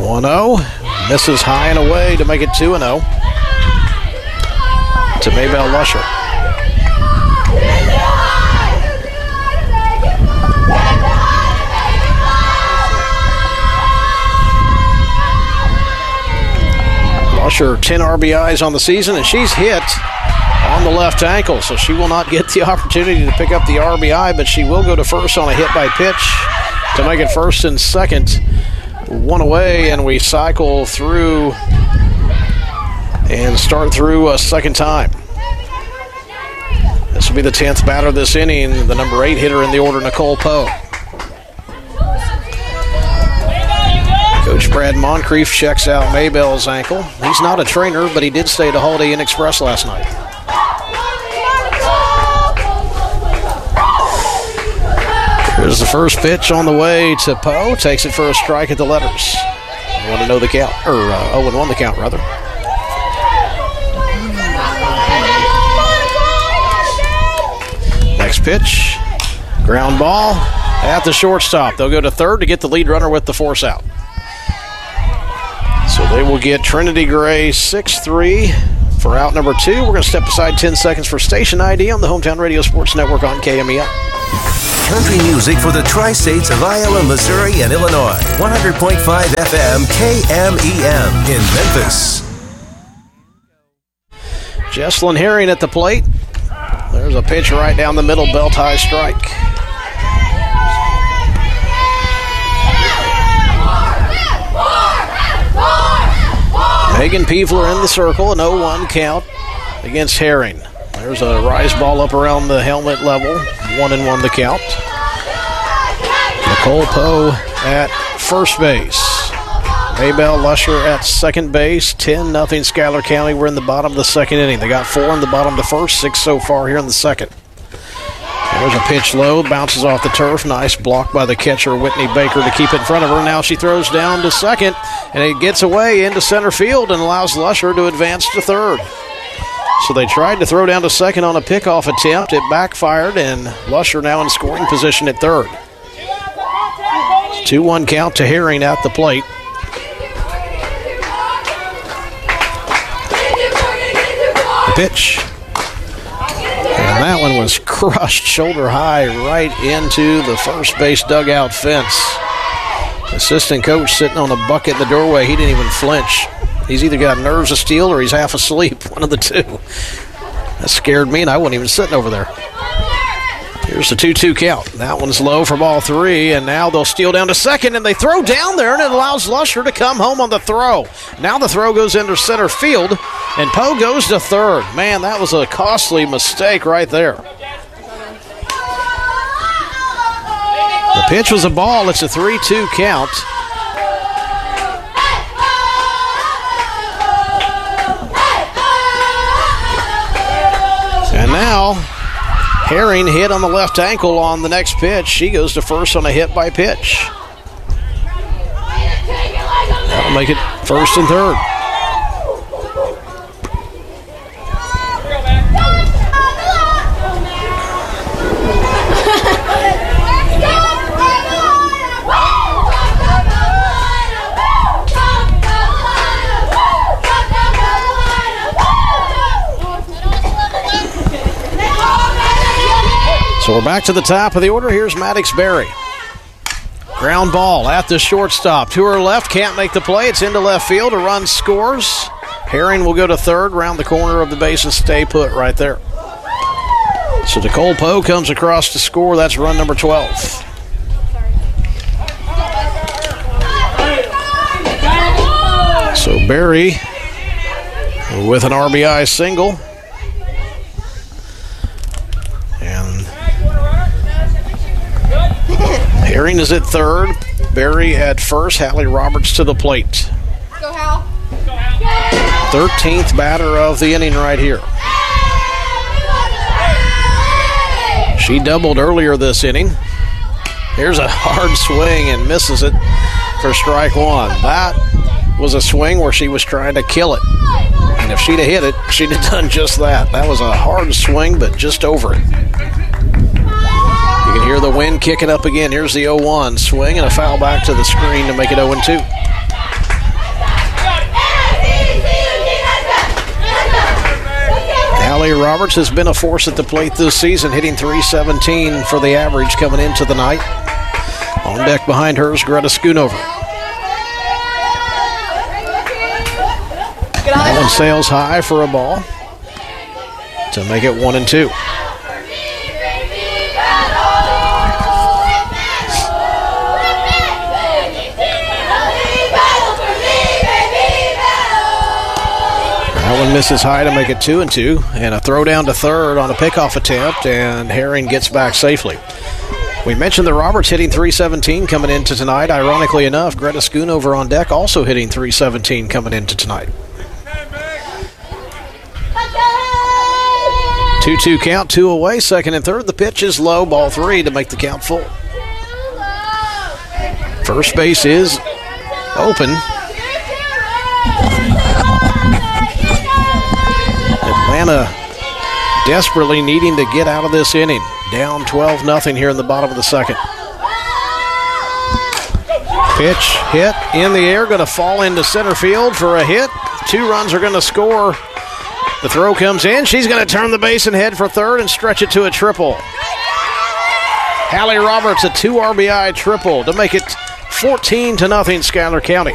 1-0. Misses high and away to make it 2-0 to Maybelle Lusher. Lusher, 10 RBIs on the season, and she's hit on the left ankle, so she will not get the opportunity to pick up the RBI, but she will go to first on a hit by pitch to make it first and second. One away, and we cycle through and start through a second time. This will be the 10th batter this inning, the number 8 hitter in the order, Nicole Poe. Coach Brad Moncrief checks out Maybelle's ankle. He's not a trainer, but he did stay at a Holiday Inn Express last night. Here's the first pitch on the way to Poe. Takes it for a strike at the letters. I want to know the count, or 0-1 the count, rather. Next pitch, ground ball at the shortstop. They'll go to third to get the lead runner with the force out. So they will get Trinity Gray 6-3 for out number 2. We're going to step aside 10 seconds for station ID on the Hometown Radio Sports Network on KMEL. Country music for the tri-states of Iowa, Missouri, and Illinois. 100.5 FM KMEM in Memphis. Jesslyn Herring at the plate. There's a pitch right down the middle, belt high strike. Megan Peevler in the circle, an 0-1 count against Herring. There's a rise ball up around the helmet level, 1-1 the count. Nicole Poe at first base. Maybelle Lusher at second base, 10-0 Schuyler County. We're in the bottom of the second inning. They got 4 in the bottom of the first, 6 so far here in the second. There's a pitch low, bounces off the turf. Nice block by the catcher, Whitney Baker, to keep it in front of her. Now she throws down to second, and it gets away into center field and allows Lusher to advance to third. So they tried to throw down to second on a pickoff attempt. It backfired, and Lusher now in scoring position at third. 2-1 count to Herring at the plate. Pitch. And that one was crushed shoulder high right into the first base dugout fence. Assistant coach sitting on a bucket in the doorway. He didn't even flinch. He's either got nerves of steel or he's half asleep, one of the two. That scared me, and I wasn't even sitting over there. Here's the 2-2 count. That one's low for ball 3, and now they'll steal down to second, and they throw down there, and it allows Lusher to come home on the throw. Now the throw goes into center field, and Poe goes to third. Man, that was a costly mistake right there. The pitch was a ball. It's a 3-2 count. And now, Herring hit on the left ankle on the next pitch. She goes to first on a hit by pitch. That'll make it first and third. So we're back to the top of the order. Here's Maddox Berry. Ground ball at the shortstop. To her left, can't make the play. It's into left field. A run scores. Herring will go to third, round the corner of the base and stay put right there. So Nicole Poe comes across to score. That's run number 12. So Berry with an RBI single. Herring is at third. Berry at first. Hallie Roberts to the plate. Go, Hal. 13th batter of the inning right here. She doubled earlier this inning. Here's a hard swing and misses it for strike 1. That was a swing where she was trying to kill it. And if she'd have hit it, she'd have done just that. That was a hard swing, but just over it. You can hear the wind kicking up again. Here's the 0-1 swing and a foul back to the screen to make it 0-2. Hallie Roberts has been a force at the plate this season, hitting .317 for the average coming into the night. On deck behind her is Greta Schoonover. That one sails high for a ball to make it 1-2. That one misses high to make it 2-2, and a throw down to third on a pickoff attempt, and Herring gets back safely. We mentioned the Roberts hitting .317 coming into tonight. Ironically enough, Greta Schoonover on deck also hitting .317 coming into tonight. 2-2 count, 2 away, second and third. The pitch is low, ball 3 to make the count full. First base is open. Atlanta desperately needing to get out of this inning. Down 12-0 here in the bottom of the second. Pitch hit in the air, going to fall into center field for a hit. 2 runs are going to score. The throw comes in. She's going to turn the base and head for third and stretch it to a triple. Hallie Roberts, a 2 RBI triple to make it 14-0 Schuyler County.